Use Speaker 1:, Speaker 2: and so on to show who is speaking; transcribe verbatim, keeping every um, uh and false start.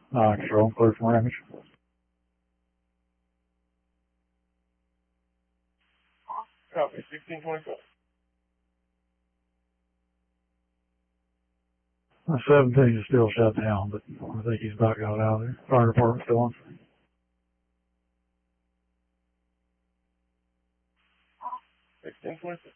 Speaker 1: Uh, control, clear from Ramage.
Speaker 2: Copy, sixteen twenty-five.
Speaker 1: Uh, seventeen is still shut down, but I think he's about got out of there. Fire department still on.
Speaker 2: sixteen twenty-six.